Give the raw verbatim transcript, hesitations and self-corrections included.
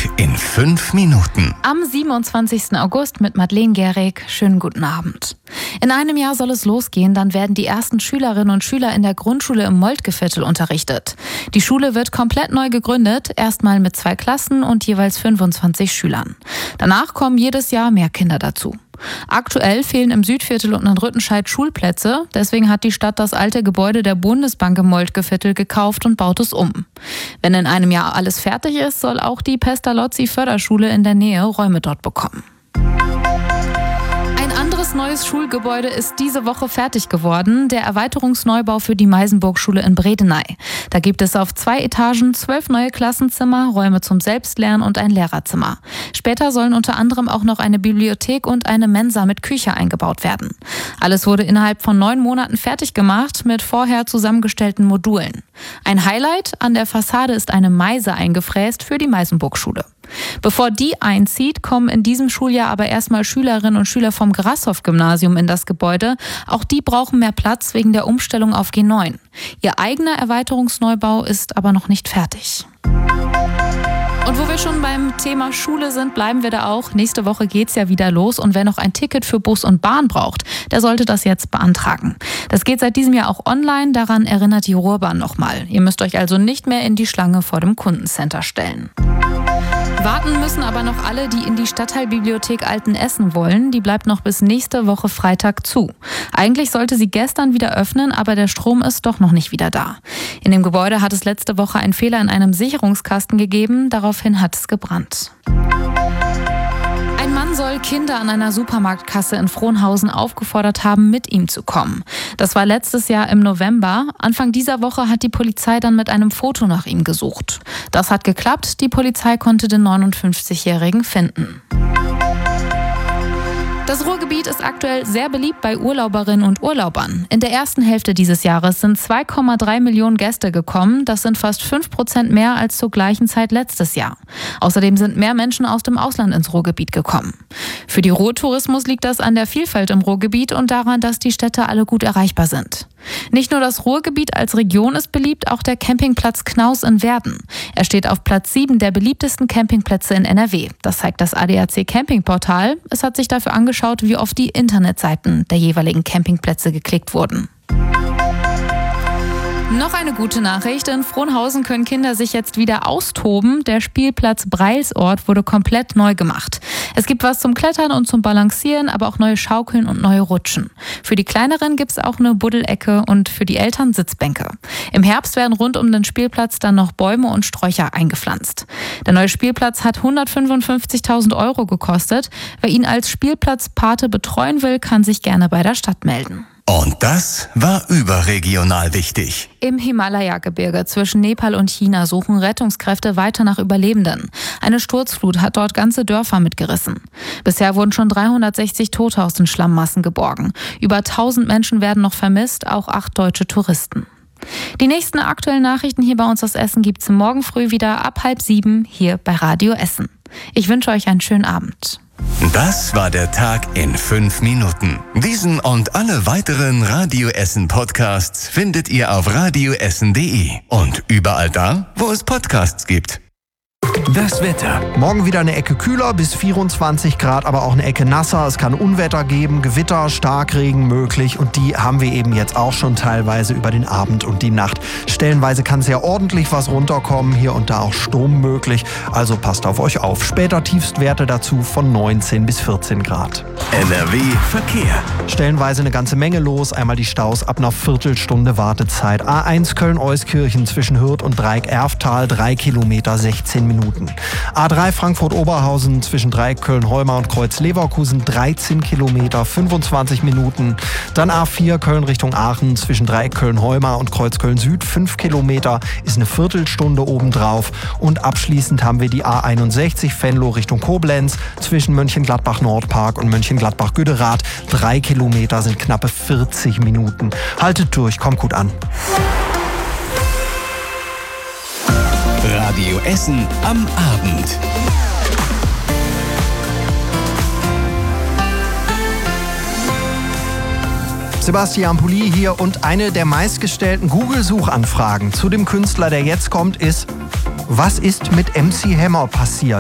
Tag in fünf Minuten. Am siebenundzwanzigsten August mit Madeleine Gehrig. Schönen guten Abend. In einem Jahr soll es losgehen, dann werden die ersten Schülerinnen und Schüler in der Grundschule im Moltke-Viertel unterrichtet. Die Schule wird komplett neu gegründet, erstmal mit zwei Klassen und jeweils fünfundzwanzig Schülern. Danach kommen jedes Jahr mehr Kinder dazu. Aktuell fehlen im Südviertel und in Rüttenscheid Schulplätze. Deswegen hat die Stadt das alte Gebäude der Bundesbank im Moltke-Viertel gekauft und baut es um. Wenn in einem Jahr alles fertig ist, soll auch die Pestalozzi-Förderschule in der Nähe Räume dort bekommen. Ein anderes neues Schulgebäude ist diese Woche fertig geworden, der Erweiterungsneubau für die Meisenburg-Schule in Bredeney. Da gibt es auf zwei Etagen zwölf neue Klassenzimmer, Räume zum Selbstlernen und ein Lehrerzimmer. Später sollen unter anderem auch noch eine Bibliothek und eine Mensa mit Küche eingebaut werden. Alles wurde innerhalb von neun Monaten fertig gemacht mit vorher zusammengestellten Modulen. Ein Highlight: an der Fassade ist eine Meise eingefräst für die Meisenburg-Schule. Bevor die einzieht, kommen in diesem Schuljahr aber erstmal Schülerinnen und Schüler vom Grashoff-Gymnasium in das Gebäude. Auch die brauchen mehr Platz wegen der Umstellung auf G neun. Ihr eigener Erweiterungsneubau ist aber noch nicht fertig. Und wo wir schon beim Thema Schule sind, bleiben wir da auch. Nächste Woche geht's ja wieder los und wer noch ein Ticket für Bus und Bahn braucht, der sollte das jetzt beantragen. Das geht seit diesem Jahr auch online, daran erinnert die Ruhrbahn nochmal. Ihr müsst euch also nicht mehr in die Schlange vor dem Kundencenter stellen. Warten müssen aber noch alle, die in die Stadtteilbibliothek Altenessen wollen. Die bleibt noch bis nächste Woche Freitag zu. Eigentlich sollte sie gestern wieder öffnen, aber der Strom ist doch noch nicht wieder da. In dem Gebäude hat es letzte Woche einen Fehler in einem Sicherungskasten gegeben. Daraufhin hat es gebrannt. Ein Mann soll Kinder an einer Supermarktkasse in Frohnhausen aufgefordert haben, mit ihm zu kommen. Das war letztes Jahr im November. Anfang dieser Woche hat die Polizei dann mit einem Foto nach ihm gesucht. Das hat geklappt. Die Polizei konnte den neunundfünfzigjährigen finden. Das Ruhrgebiet ist aktuell sehr beliebt bei Urlauberinnen und Urlaubern. In der ersten Hälfte dieses Jahres sind zwei Komma drei Millionen Gäste gekommen. Das sind fast fünf Prozent mehr als zur gleichen Zeit letztes Jahr. Außerdem sind mehr Menschen aus dem Ausland ins Ruhrgebiet gekommen. Für die Ruhrtourismus liegt das an der Vielfalt im Ruhrgebiet und daran, dass die Städte alle gut erreichbar sind. Nicht nur das Ruhrgebiet als Region ist beliebt, auch der Campingplatz Knaus in Werden. Er steht auf Platz sieben der beliebtesten Campingplätze in N R W. Das zeigt das A D A C Campingportal. Es hat sich dafür angeschaut, wie oft die Internetseiten der jeweiligen Campingplätze geklickt wurden. Noch eine gute Nachricht: In Frohnhausen können Kinder sich jetzt wieder austoben. Der Spielplatz Breilsort wurde komplett neu gemacht. Es gibt was zum Klettern und zum Balancieren, aber auch neue Schaukeln und neue Rutschen. Für die Kleineren gibt es auch eine Buddelecke und für die Eltern Sitzbänke. Im Herbst werden rund um den Spielplatz dann noch Bäume und Sträucher eingepflanzt. Der neue Spielplatz hat hundertfünfundfünfzigtausend Euro gekostet. Wer ihn als Spielplatzpate betreuen will, kann sich gerne bei der Stadt melden. Und das war überregional wichtig. Im Himalaya-Gebirge zwischen Nepal und China suchen Rettungskräfte weiter nach Überlebenden. Eine Sturzflut hat dort ganze Dörfer mitgerissen. Bisher wurden schon dreihundertsechzig Tote aus den Schlammmassen geborgen. Über tausend Menschen werden noch vermisst, auch acht deutsche Touristen. Die nächsten aktuellen Nachrichten hier bei uns aus Essen gibt's morgen früh wieder ab halb sieben hier bei Radio Essen. Ich wünsche euch einen schönen Abend. Das war der Tag in fünf Minuten. Diesen und alle weiteren Radio Essen Podcasts findet ihr auf radioessen punkt de und überall da, wo es Podcasts gibt. Das Wetter. Morgen wieder eine Ecke kühler, bis vierundzwanzig Grad, aber auch eine Ecke nasser. Es kann Unwetter geben, Gewitter, Starkregen möglich und die haben wir eben jetzt auch schon teilweise über den Abend und die Nacht. Stellenweise kann sehr ordentlich was runterkommen, hier und da auch Sturm möglich, also passt auf euch auf. Später Tiefstwerte dazu von neunzehn bis vierzehn Grad. N R W Verkehr. Stellenweise eine ganze Menge los, einmal die Staus ab einer Viertelstunde Wartezeit. A eins Köln-Euskirchen zwischen Hürth und Dreieck-Erftal, drei Kilometer, sechzehn Minuten. A drei Frankfurt-Oberhausen zwischen Dreieck Köln-Holmar und Kreuz-Leverkusen, dreizehn Kilometer, fünfundzwanzig Minuten. Dann A vier Köln Richtung Aachen zwischen Dreieck Köln-Holmar und Kreuz Köln-Süd, fünf Kilometer, ist eine Viertelstunde obendrauf. Und abschließend haben wir die A einundsechzig Venlo Richtung Koblenz zwischen Mönchengladbach-Nordpark und Mönchengladbach-Güderath, drei Kilometer sind knappe vierzig Minuten. Haltet durch, kommt gut an. Radio Essen am Abend. Sebastian Pulli hier und eine der meistgestellten Google-Suchanfragen zu dem Künstler, der jetzt kommt, ist: Was ist mit M C Hammer passiert?